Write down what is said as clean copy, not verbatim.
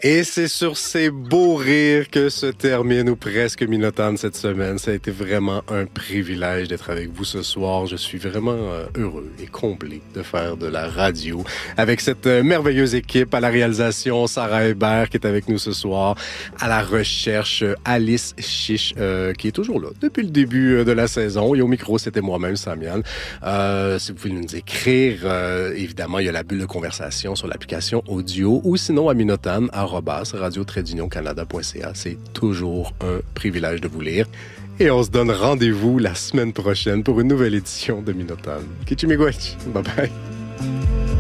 Et c'est sur ces beaux rires que se termine ou presque Minotagne cette semaine. Ça a été vraiment un privilège d'être avec vous ce soir. Je suis vraiment heureux et comblé de faire de la radio avec cette merveilleuse équipe. À la réalisation, Sarah Hébert qui est avec nous ce soir. À la recherche, Alice Chiche qui est toujours là depuis le début de la saison. Et au micro, c'était moi-même, Samian. Si vous pouvez nous écrire, évidemment, il y a la bulle de conversation sur l'application audio ou sinon à Minotagne, @radio-canada.ca. C'est toujours un privilège de vous lire. Et on se donne rendez-vous la semaine prochaine pour une nouvelle édition de Minotagne. Kichimigwech. Bye bye.